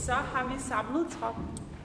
Så har vi samlet troppen.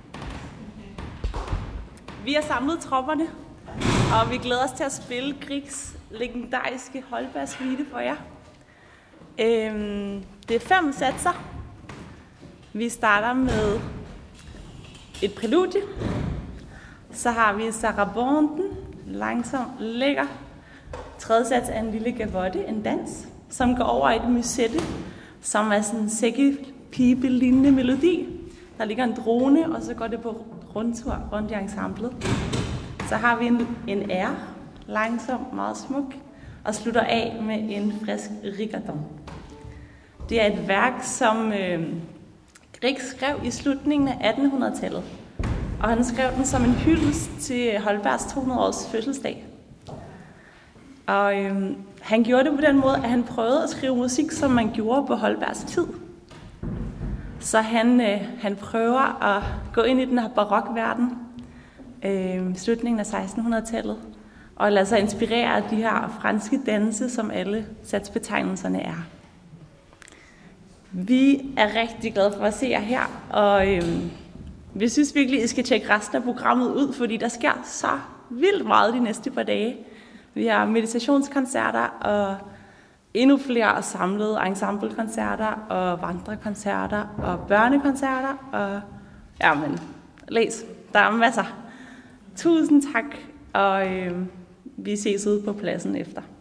Vi har samlet tropperne, og vi glæder os til at spille Griegs legendariske Holberg-suite for jer. Det er 5 satser. Vi starter med et præludie. Så har vi Sarabonden, langsom, lækker. Tredje sats er en lille gavotte, en dans, som går over i et musette, som er sådan en sækkepibe-lignende melodi. Der ligger en drone, og så går det på rundtur rundt i ensemblet. Så har vi en R, langsom, meget smuk, og slutter af med en frisk rigadon. Det er et værk, som Grieg skrev i slutningen af 1800-tallet. Og han skrev den som en hyldest til Holbergs 200-års fødselsdag. Og han gjorde det på den måde, at han prøvede at skrive musik, som man gjorde på Holbergs tid. Så han prøver at gå ind i den her barokverden, slutningen af 1600-tallet, og lade sig inspirere af de her franske danse, som alle satsbetegnelserne er. Vi er rigtig glade for at se jer her, og vi synes virkelig, I skal tjekke resten af programmet ud, fordi der sker så vildt meget de næste par dage. Vi har meditationskoncerter og endnu flere samlede ensemblekoncerter og vandrekoncerter og børnekoncerter. Og jamen, læs. Der er masser. Tusind tak, og vi ses ude på pladsen efter.